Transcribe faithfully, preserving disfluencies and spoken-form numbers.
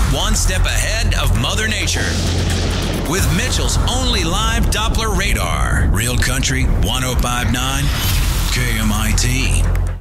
one step ahead of Mother Nature. With Mitchell's only live Doppler radar. Real Country one oh five point nine K M I T.